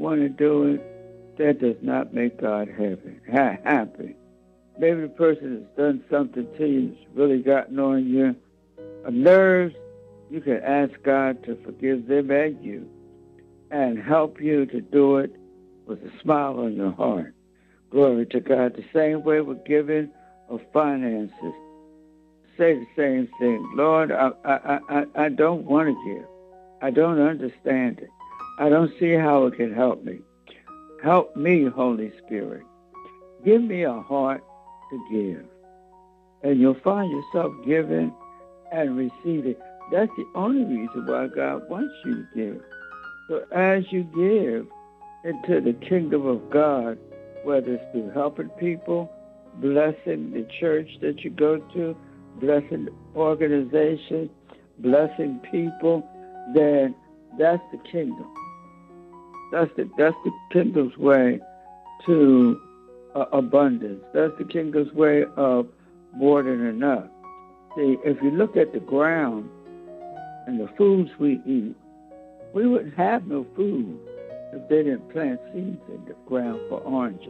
want to do it, that does not make God happy. Maybe the person has done something to you that's really gotten on your nerves. You can ask God to forgive them and you and help you to do it with a smile on your heart. Glory to God. The same way with giving of finances. Say the same thing. Lord, I don't want to give. I don't understand it. I don't see how it can help me. Help me, Holy Spirit. Give me a heart to give. And you'll find yourself giving and receiving. That's the only reason why God wants you to give. So as you give into the kingdom of God, whether it's through helping people, blessing the church that you go to, blessing organizations, blessing people, then that's the kingdom. That's the kingdom's way to abundance. That's the kingdom's way of more than enough. See, if you look at the ground and the foods we eat, we wouldn't have no food if they didn't plant seeds in the ground for oranges.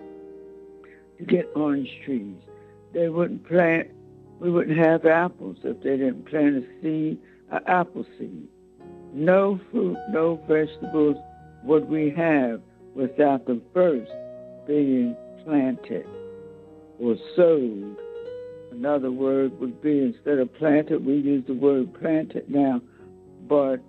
To get orange trees, we wouldn't have apples if they didn't plant an apple seed. No fruit, no vegetables would we have without them first being planted or sowed. Another word would be, instead of planted, we use the word planted now, but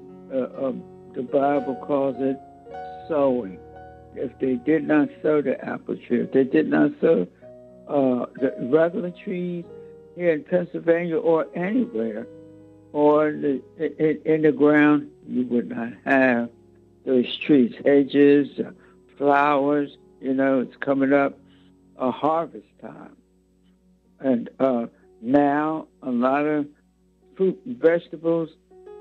the Bible calls it sowing. If they did not sow the apple tree, if they did not sow the regular trees here in Pennsylvania or anywhere, or in the ground, you would not have those trees, hedges, flowers. You know, it's coming up a harvest time. And now a lot of fruit and vegetables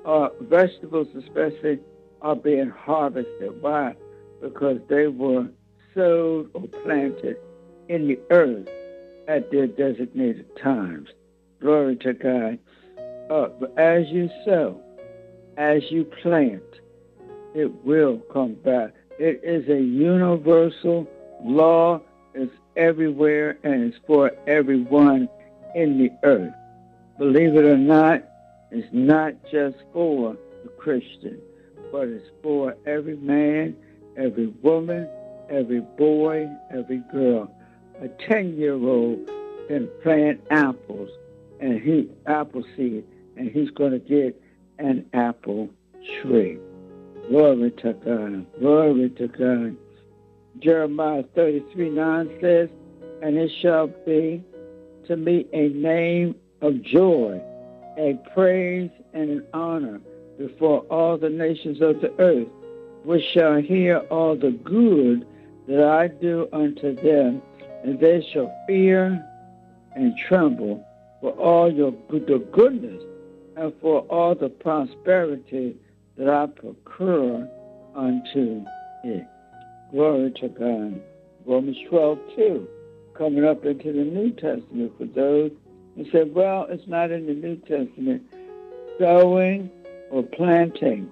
especially, are being harvested. Why? Because they were sowed or planted in the earth at their designated times. Glory to God. But as you sow, as you plant, it will come back. It is a universal law. It's everywhere, and it's for everyone in the earth. Believe it or not, it's not just for the Christian, but it's for every man, every woman, every boy, every girl. A 10-year-old can plant apples and apple seed, and he's going to get an apple tree. Glory to God. Glory to God. Jeremiah 33:9 says, "And it shall be to me a name of joy, a praise and an honor before all the nations of the earth, which shall hear all the good that I do unto them, and they shall fear and tremble for all the goodness and for all the prosperity that I procure unto it." Glory to God. Romans 12:2, coming up into the New Testament for those who said, well, it's not in the New Testament. Sowing or planting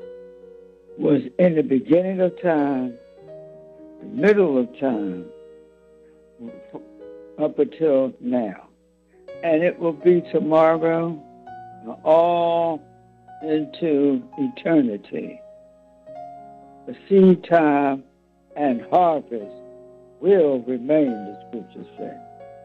was in the beginning of time, the middle of time, up until now. And it will be tomorrow, all into eternity. The seed time and harvest will remain, the scriptures say.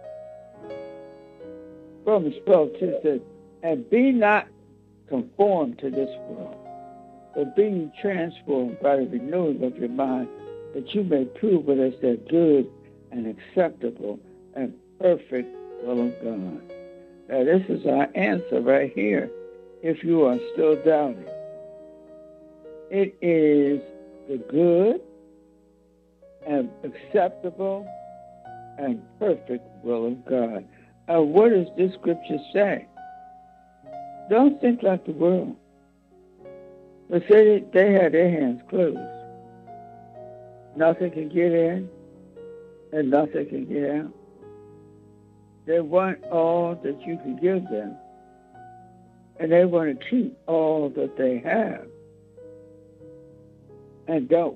Romans 12:2 says, "And be not conformed to this world, but be transformed by the renewing of your mind, that you may prove what is that good and acceptable and perfect will of God." Now this is our answer right here, if you are still doubting. It is the good and acceptable and perfect will of God. And what does this scripture say? Don't think like the world. But say they had their hands closed. Nothing can get in and nothing can get out. They want all that you can give them, and they want to keep all that they have, and don't